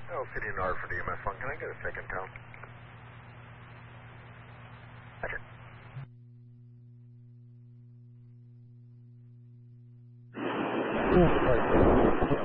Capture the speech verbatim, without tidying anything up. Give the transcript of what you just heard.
L C D Nord for D M S one. Can I get a second tone? Yeah,